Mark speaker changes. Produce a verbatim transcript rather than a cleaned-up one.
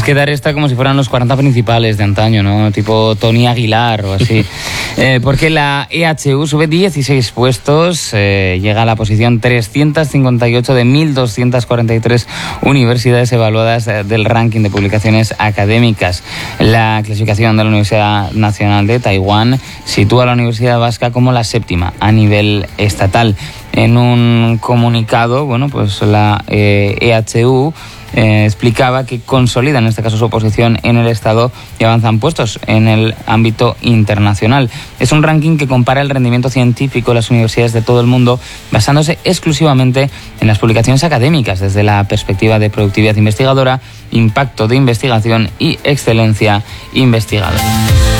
Speaker 1: Es que dar esta como si fueran los cuarenta principales de antaño, ¿no? Tipo Tony Aguilar o así. eh, porque la E H U sube dieciséis puestos, eh, llega a la posición trescientos cincuenta y ocho de mil doscientos cuarenta y tres universidades evaluadas eh, del ranking de publicaciones académicas. La clasificación de la Universidad Nacional de Taiwán sitúa a la Universidad Vasca como la séptima a nivel estatal. En un comunicado, bueno, pues la eh, E H U eh, explicaba que consolida en este caso su posición en el Estado y avanzan puestos en el ámbito internacional. Es un ranking que compara el rendimiento científico de las universidades de todo el mundo basándose exclusivamente en las publicaciones académicas desde la perspectiva de productividad investigadora, impacto de investigación y excelencia investigadora.